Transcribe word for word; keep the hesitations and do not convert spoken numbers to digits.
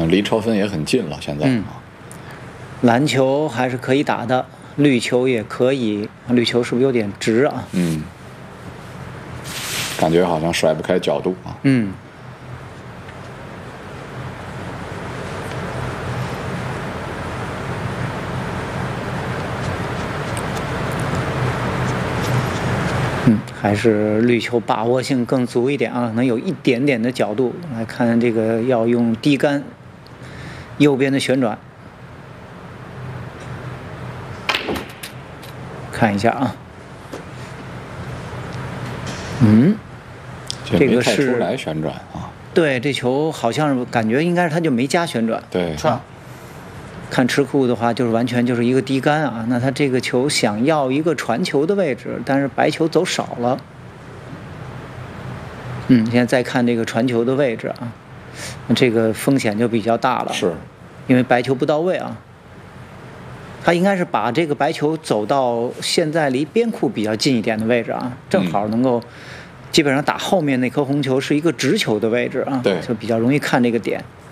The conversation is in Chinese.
嗯，离超分也很近了，现在。 嗯，蓝球还是可以打的，绿球也可以，绿球是不是有点直啊？ 嗯，感觉好像甩不开角度啊。 嗯。嗯，还是绿球把握性更足一点啊，能有一点点的角度。来看这个要用低杆，右边的旋转，看一下啊。嗯，这个是出来旋转啊。 对，这球好像感觉应该是他就没加旋转。 对， 是吧？看池库的话，就是完全就是一个低杆啊。那他这个球想要一个传球的位置，但是白球走少了。嗯，现在再看这个传球的位置啊，这个风险就比较大了。 是， 因为白球不到位啊。他应该是把这个白球走到现在离边库比较近一点的位置啊，正好能够基本上打后面那颗红球是一个直球的位置啊， 对， 就比较容易看这个点。